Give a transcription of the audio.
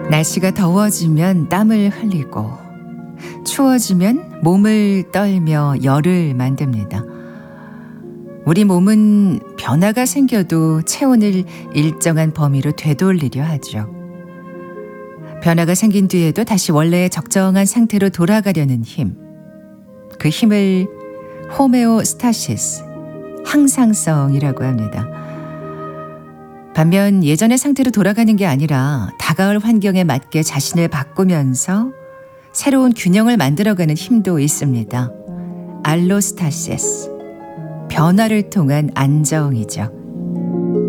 날씨가 더워지면 땀을 흘리고 추워지면 몸을 떨며 열을 만듭니다. 우리 몸은 변화가 생겨도 체온을 일정한 범위로 되돌리려 하죠. 변화가 생긴 뒤에도 다시 원래의 적정한 상태로 돌아가려는 힘. 그 힘을 호메오스타시스, 항상성이라고 합니다. 반면 예전의 상태로 돌아가는 게 아니라 다가올 환경에 맞게 자신을 바꾸면서 새로운 균형을 만들어가는 힘도 있습니다. 알로스타시스, 변화를 통한 안정이죠.